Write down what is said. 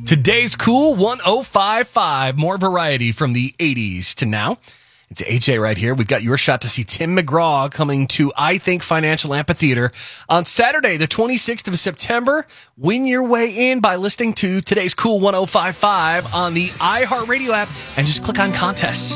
Today's Cool 1055. More variety from the 80s to now. It's AJ right here. We've got your shot to see Tim McGraw coming to I Think Financial Amphitheater on Saturday, the 26th of September. Win your way in by listening to today's Cool 1055 on the iHeartRadio app and just click on contests.